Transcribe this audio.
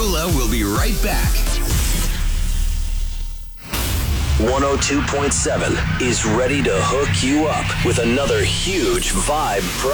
Rula will be right back. 102.7 is ready to hook you up with another huge vibe